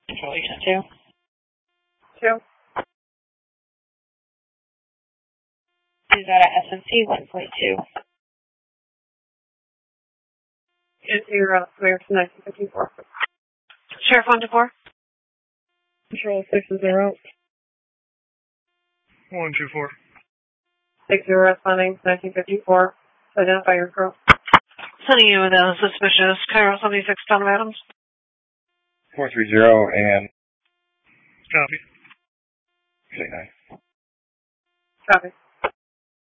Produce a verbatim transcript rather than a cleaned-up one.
Control agent two. Two. Is that at S N C one point two? Is your uh, American nineteen fifty-four. Sheriff one to four. Control six zero. One two four. Six zero responding nineteen fifty-four. Identify your crew. Sending you with a suspicious Cairo seventy-six Tom Adams. Four three zero and Copy. say nine. Copy.